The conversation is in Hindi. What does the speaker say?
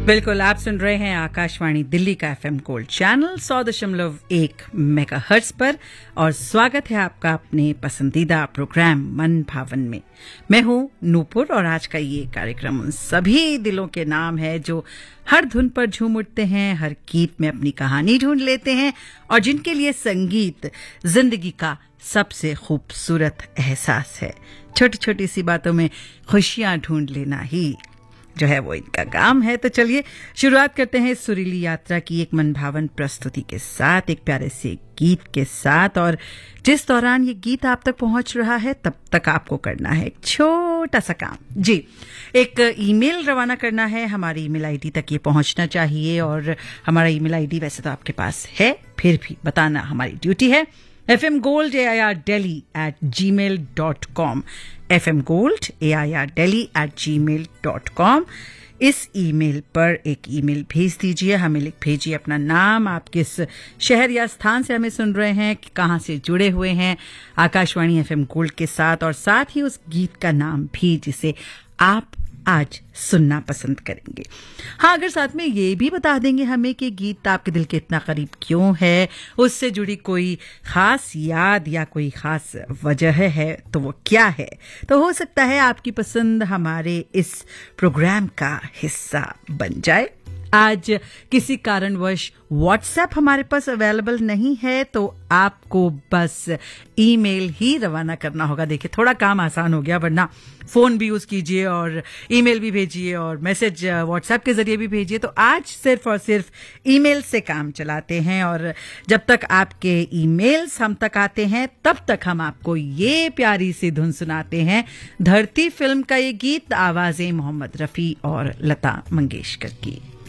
बिल्कुल, आप सुन रहे हैं आकाशवाणी दिल्ली का एफएम गोल्ड चैनल 100.1 मेगाहर्ट्ज पर और स्वागत है आपका अपने पसंदीदा प्रोग्राम मन भावन में। मैं हूं नूपुर और आज का ये कार्यक्रम उन सभी दिलों के नाम है जो हर धुन पर झूम उठते हैं, हर गीत में अपनी कहानी ढूंढ लेते हैं और जिनके लिए संगीत जिंदगी का सबसे खूबसूरत एहसास है। छोटी छोटी सी बातों में खुशियां ढूंढ लेना ही जो है वो इनका काम है। तो चलिए शुरुआत करते हैं इस सुरीली यात्रा की एक मनभावन प्रस्तुति के साथ, एक प्यारे से गीत के साथ। और जिस दौरान ये गीत आप तक पहुंच रहा है तब तक आपको करना है एक छोटा सा काम। जी, एक ईमेल रवाना करना है। हमारी ईमेल आईडी तक ये पहुंचना चाहिए और हमारा ईमेल आईडी वैसे तो आपके पास है, फिर भी बताना हमारी ड्यूटी है। fmgold@gmail.com fmgold@gmail.com। इस ईमेल पर एक ईमेल भेज दीजिए, हमें लिख भेजिए अपना नाम, आप किस शहर या स्थान से हमें सुन रहे हैं, कहां से जुड़े हुए हैं आकाशवाणी एफएम गोल्ड के साथ, और साथ ही उस गीत का नाम भी जिसे आप आज सुनना पसंद करेंगे। हाँ, अगर साथ में ये भी बता देंगे हमें कि गीत आपके दिल के इतना करीब क्यों है, उससे जुड़ी कोई खास याद या कोई खास वजह है तो वो क्या है, तो हो सकता है आपकी पसंद हमारे इस प्रोग्राम का हिस्सा बन जाए। आज किसी कारणवश व्हाट्सएप हमारे पास अवेलेबल नहीं है तो आपको बस ईमेल ही रवाना करना होगा। देखिए, थोड़ा काम आसान हो गया, वरना फोन भी यूज कीजिए और ईमेल भी भेजिए और मैसेज व्हाट्सएप के जरिए भी भेजिए। तो आज सिर्फ और सिर्फ ईमेल से काम चलाते हैं और जब तक आपके ईमेल्स हम तक आते हैं तब तक हम आपको ये प्यारी सी धुन सुनाते हैं। धरती फिल्म का ये गीत, आवाजें मोहम्मद रफी और लता मंगेशकर की।